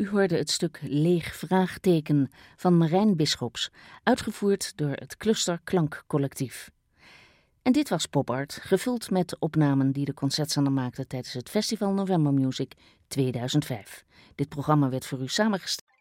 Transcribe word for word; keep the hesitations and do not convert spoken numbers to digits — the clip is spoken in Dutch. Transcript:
U hoorde het stuk Leeg Vraagteken van Marijn Bisschops, uitgevoerd door het Cluster Klankcollectief. En dit was Pop Art, gevuld met opnamen die de concertzender maakte tijdens het Festival November Music tweeduizend vijf. Dit programma werd voor u samengesteld